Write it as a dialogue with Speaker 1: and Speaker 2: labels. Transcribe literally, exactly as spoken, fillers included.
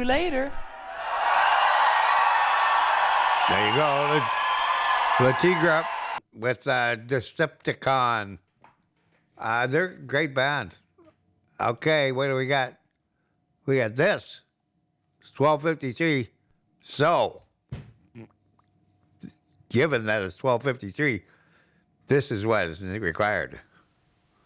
Speaker 1: later.
Speaker 2: There you go. La Tigra with uh, Decepticon. Uh, they're a great band. Okay, what do we got? We got this. It's twelve fifty-three. So, given that it's twelve fifty-three, this is what is required.